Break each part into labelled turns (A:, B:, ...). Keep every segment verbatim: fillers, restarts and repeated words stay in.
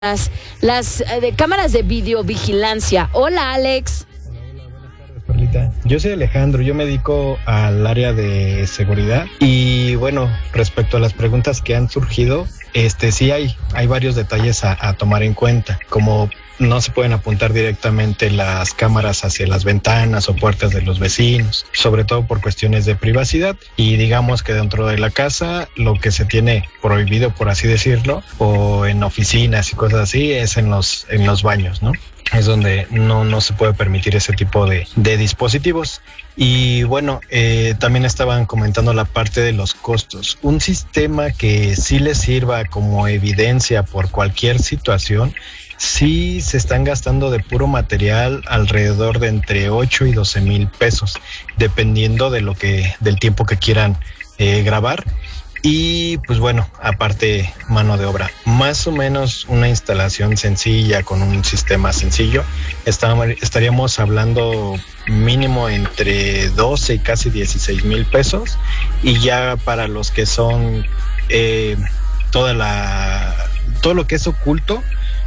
A: Las, las eh, de cámaras de videovigilancia. Hola, Alex.
B: Perlita. Yo soy Alejandro, yo me dedico al área de seguridad y bueno, respecto a las preguntas que han surgido, este sí hay, hay varios detalles a, a tomar en cuenta, como no se pueden apuntar directamente las cámaras hacia las ventanas o puertas de los vecinos, sobre todo por cuestiones de privacidad, y digamos que dentro de la casa lo que se tiene prohibido, por así decirlo, o en oficinas y cosas así, es en los, en los baños, ¿no? Es donde no, no se puede permitir ese tipo de, de dispositivos. Y bueno, eh, también estaban comentando la parte de los costos. Un sistema que sí les sirva como evidencia por cualquier situación, sí se están gastando de puro material alrededor de entre ocho y doce mil pesos, dependiendo de lo que, del tiempo que quieran eh, grabar. Y pues bueno, aparte mano de obra, más o menos una instalación sencilla con un sistema sencillo, estaríamos hablando mínimo entre doce y casi dieciséis mil pesos, y ya para los que son eh, toda la todo lo que es oculto,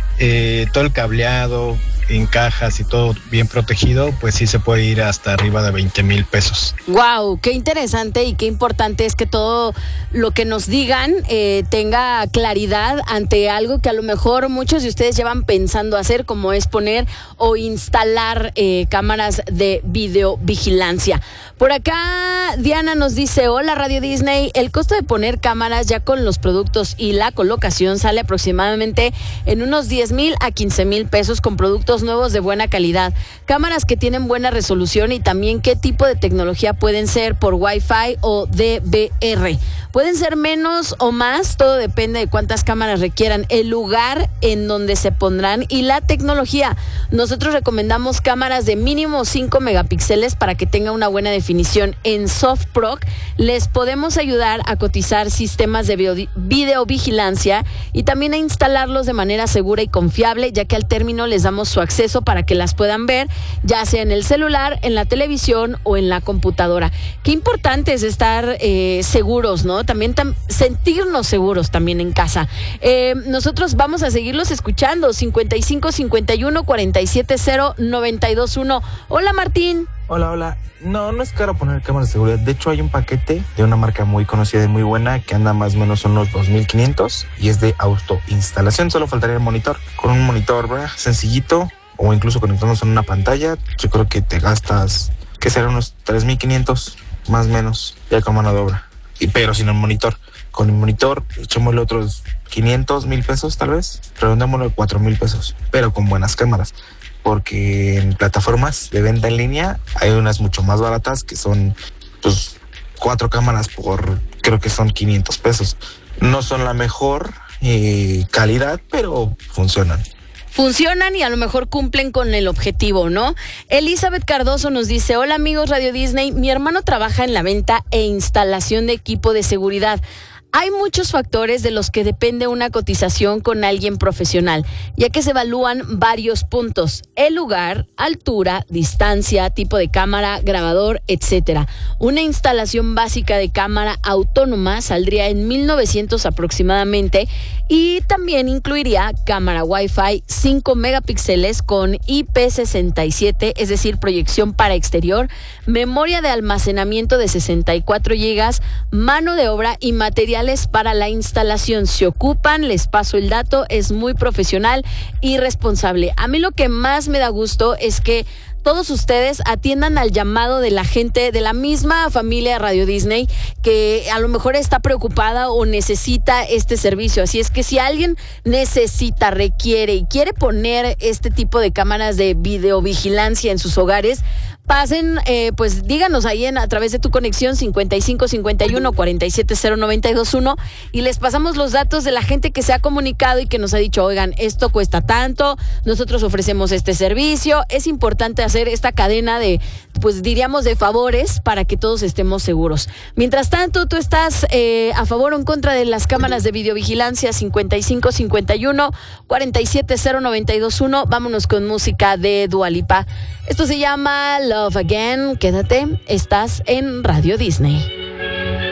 B: eh, todo el cableado en cajas y todo bien protegido, pues sí se puede ir hasta arriba de veinte mil pesos.
A: Wow, qué interesante y qué importante es que todo lo que nos digan eh, tenga claridad ante algo que a lo mejor muchos de ustedes llevan pensando hacer, como es poner o instalar eh, cámaras de videovigilancia. Por acá Diana nos dice: hola Radio Disney, el costo de poner cámaras ya con los productos y la colocación sale aproximadamente en unos diez mil a quince mil pesos con productos nuevos de buena calidad, cámaras que tienen buena resolución, y también qué tipo de tecnología pueden ser, por Wi-Fi o D V R. Pueden ser menos o más, todo depende de cuántas cámaras requieran, el lugar en donde se pondrán y la tecnología. Nosotros recomendamos cámaras de mínimo cinco megapíxeles para que tenga una buena definición. En SoftProc les podemos ayudar a cotizar sistemas de video, videovigilancia y también a instalarlos de manera segura y confiable, ya que al término les damos su acceso para que las puedan ver, ya sea en el celular, en la televisión o en la computadora. Qué importante es estar eh, seguros, ¿no? También tam- sentirnos seguros también en casa. Eh, nosotros vamos a seguirlos escuchando. cincuenta y cinco cincuenta y uno cuarenta y siete cero noventa y dos uno. Hola, Martín.
C: Hola, hola. No, no es caro poner cámaras de seguridad. De hecho, hay un paquete de una marca muy conocida y muy buena que anda más o menos unos dos mil quinientos y es de autoinstalación. Solo faltaría el monitor. Con un monitor, ¿verdad?, sencillito, o incluso conectarnos en una pantalla, yo creo que te gastas, que será unos tres mil quinientos más o menos, ya con mano de obra. Y, pero sin el monitor. Con el monitor, echémosle otros quinientos mil pesos tal vez, redondémoslo a cuatro mil pesos, pero con buenas cámaras. Porque en plataformas de venta en línea hay unas mucho más baratas que son, pues, cuatro cámaras por, creo que son quinientos pesos. No son la mejor eh, calidad, pero funcionan.
A: Funcionan y a lo mejor cumplen con el objetivo, ¿no? Elizabeth Cardoso nos dice: hola amigos Radio Disney, mi hermano trabaja en la venta e instalación de equipo de seguridad. Hay muchos factores de los que depende una cotización con alguien profesional, ya que se evalúan varios puntos: el lugar, altura, distancia, tipo de cámara, grabador, etcétera. Una instalación básica de cámara autónoma saldría en mil novecientos aproximadamente, y también incluiría cámara Wi-Fi cinco megapíxeles con I P sesenta y siete, es decir, proyección para exterior, memoria de almacenamiento de sesenta y cuatro gigas, mano de obra y material para la instalación. Se ocupan, les paso el dato, es muy profesional y responsable. A mí lo que más me da gusto es que todos ustedes atiendan al llamado de la gente de la misma familia Radio Disney, que a lo mejor está preocupada o necesita este servicio. Así es que si alguien necesita, requiere y quiere poner este tipo de cámaras de videovigilancia en sus hogares, pasen, eh, pues díganos ahí en, a través de tu conexión cincuenta y cinco cincuenta y uno cuarenta y siete cero noventa y dos uno, y les pasamos los datos de la gente que se ha comunicado y que nos ha dicho: oigan, esto cuesta tanto, nosotros ofrecemos este servicio. Es importante hacer esta cadena de, pues diríamos, de favores para que todos estemos seguros. Mientras tanto, tú estás eh, a favor o en contra de las cámaras de videovigilancia. Cincuenta y cinco cincuenta y uno cuarenta y siete cero noventa y dos uno. Vámonos con música de Dua Lipa. Esto se llama Love Again. Quédate, estás en Radio Disney.